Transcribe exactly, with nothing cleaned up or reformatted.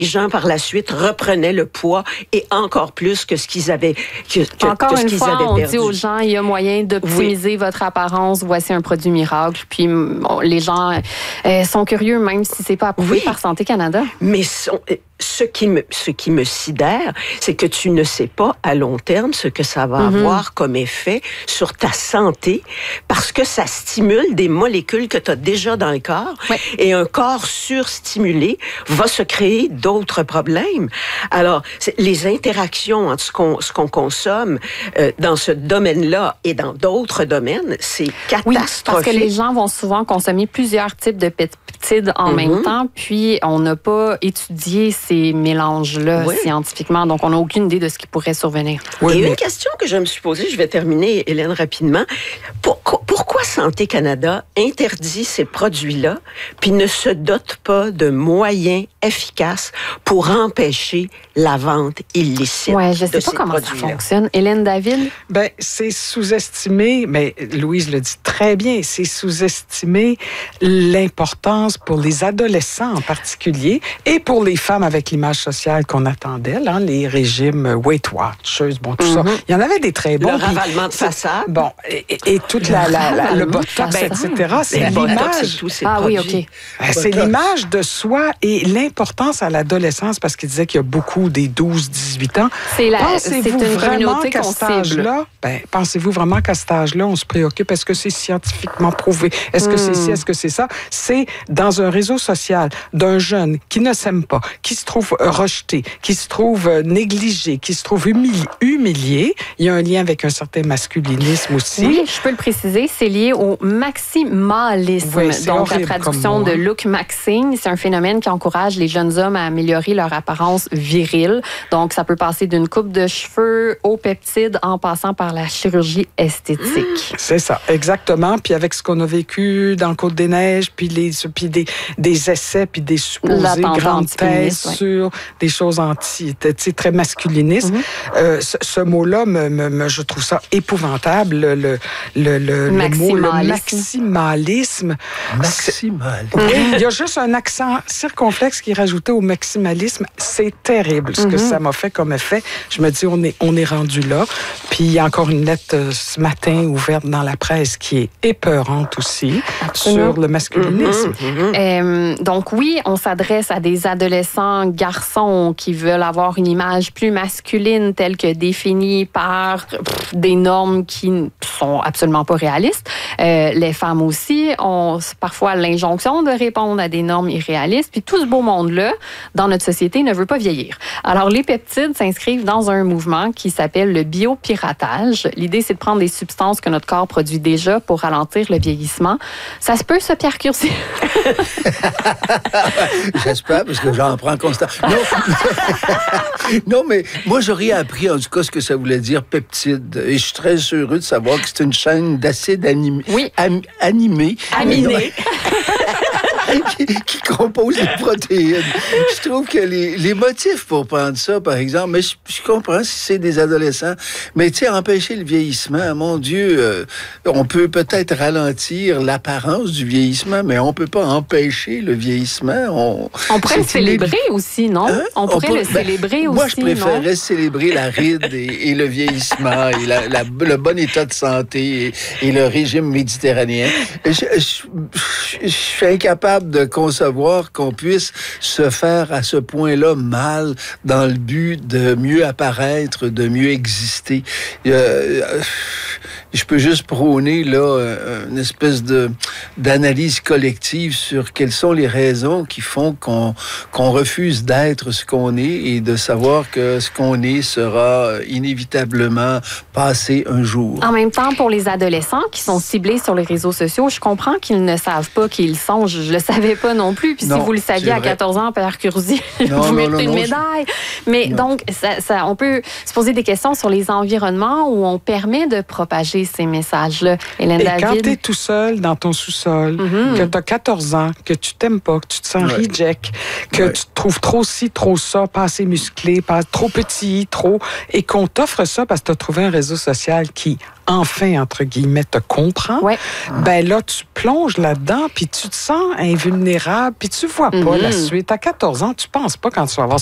les gens, par la suite, reprenaient le poids et encore plus que ce qu'ils avaient que, que, Encore que ce une qu'ils fois, avaient on perdu. dit aux gens, il y a moyen d'optimiser oui. votre apparence. Voici un produit miracle. Puis bon, les gens euh, sont curieux, même si c'est pas approuvé oui. par Santé Canada. Mais son, ce qui me, ce qui me sidère, c'est que tu ne sais pas à long terme ce que ça va mm-hmm. avoir comme effet sur ta santé, parce que ça stimule des molécules que tu as déjà dans le corps. Oui. Et un corps surstimulé va se créer d'autres problèmes. Alors, les interactions entre ce qu'on, ce qu'on consomme euh, dans ce domaine-là et dans d'autres domaines, c'est catastrophique. Oui, parce que les gens vont souvent consommer plusieurs types de peptides en mm-hmm. même temps, puis on n'a pas étudié ces mélanges-là oui. scientifiquement, donc on n'a aucune idée de ce qui pourrait survenir. Oui, et mais... une question que je me suis posée, je vais terminer, Hélène, rapidement. Pourquoi, pourquoi Santé Canada interdit ces produits-là, puis ne se dote pas de moyens efficaces pour empêcher la vente illicite ouais, je de ces sais pas comment produits-là. Ça fonctionne. Hélène David? Ben, c'est sous-estimé, mais Louise le dit très bien, c'est sous-estimé l'importance pour les adolescents en particulier et pour les femmes avec l'image sociale qu'on attendait, là, les régimes Weight Watchers, bon, tout mm-hmm. ça. Il y en avait des très bons. Le ravalement de façade. Bon, et, et toute la, la, la, le botox, et cetera. C'est l'image. Ah oui, OK. C'est l'image de soi et l'importance à l'adolescence, parce qu'il disait qu'il y a beaucoup des douze dix-huit ans. C'est, la, c'est une communauté qu'à qu'on cet âge-là, ben, pensez-vous vraiment qu'à cet âge-là, on se préoccupe? Est-ce que c'est scientifiquement prouvé? Est-ce que mm. c'est ci? Est-ce que c'est ça? C'est dans un réseau social d'un jeune qui ne s'aime pas, qui se trouve rejeté, qui se trouve négligé, qui se trouve humilié, humilié. Il y a un lien avec un certain masculinisme aussi. Oui, je peux le préciser, c'est lié au maximalisme. Oui, c'est donc, la traduction de look maxing, c'est un phénomène qui encourage les jeunes hommes à améliorer leur apparence virile. Donc, ça peut passer d'une coupe de cheveux aux peptides en passant par la chirurgie esthétique. C'est ça, exactement. Puis avec ce qu'on a vécu dans Côte-des-Neiges, puis, les, puis des, des essais, puis des supposées grandes thèses ouais. sur des choses anti, très masculinistes. Mm-hmm. Euh, ce, ce mot-là, me, me, me, je trouve ça épouvantable. Le, le, le, le, maximalisme. le mot, le maximalisme. Maximalisme. Mm-hmm. Il y a juste un accent circonflexe qui est rajouté au maximalisme. C'est terrible ce mm-hmm. que ça m'a fait comme effet. Je me dis, on est, on est rendu là. Puis il y a encore une lettre euh, ce matin ouverte dans la presse qui est épeurante aussi. Absolument. Sur le masculinisme. Mm-hmm. Euh, donc oui, on s'adresse à des adolescents garçons qui veulent avoir une image plus masculine telle que définie par pff, des normes qui sont absolument pas réalistes. Euh, les femmes aussi ont parfois l'injonction de répondre à des normes irréalistes. Puis tout ce beau monde-là, dans notre société, ne veut pas vieillir. Alors les peptides s'inscrivent dans un mouvement qui s'appelle le biopiratage. L'idée, c'est de prendre des substances que notre corps produit déjà pour ralentir le vieillissement. Ça se peut, ça, Pierre Curzi? J'espère, parce que j'en prends constamment. Non. non, mais moi, j'aurais appris, en tout cas, ce que ça voulait dire peptide. Et je suis très heureux de savoir que c'est une chaîne d'acide animé. Oui. Am, animé. Aminé. qui, qui compose les protéines. Je trouve que les, les motifs pour prendre ça, par exemple, mais je, je comprends si c'est des adolescents, mais tu sais, empêcher le vieillissement, mon Dieu, euh, on peut peut-être ralentir l'apparence du vieillissement, mais on peut pas empêcher le vieillissement. On, on pourrait le célébrer inévit- aussi, non? Hein? On pourrait on peut, le ben, célébrer moi, aussi, Moi, je préférerais non? célébrer la ride et, et le vieillissement et la, la, le bon état de santé et, et le régime méditerranéen. Je, je, je, je suis incapable de concevoir qu'on puisse se faire à ce point-là mal dans le but de mieux apparaître, de mieux exister. Euh, je peux juste prôner là une espèce de d'analyse collective sur quelles sont les raisons qui font qu'on qu'on refuse d'être ce qu'on est et de savoir que ce qu'on est sera inévitablement passé un jour. En même temps, pour les adolescents qui sont ciblés sur les réseaux sociaux, je comprends qu'ils ne savent pas qui ils sont. Je, je le savais pas non plus. Puis non, si vous le saviez à quatorze ans, Pierre Curzi, non, vous non, méritez non, une non, médaille. Je... Mais non. donc, ça, ça, on peut se poser des questions sur les environnements où on permet de propager passer ces messages-là. Hélène Et David. quand tu es tout seul dans ton sous-sol, mm-hmm. que tu as quatorze ans, que tu t'aimes pas, que tu te sens ouais. reject, que ouais. tu te trouves trop ci, trop ça, pas assez musclé, pas trop petit, trop, et qu'on t'offre ça parce que tu as trouvé un réseau social qui, enfin, entre guillemets, te comprend, ouais. ben là, tu plonges là-dedans, puis tu te sens invulnérable, puis tu vois pas mm-hmm. la suite. À quatorze ans, tu penses pas quand tu vas avoir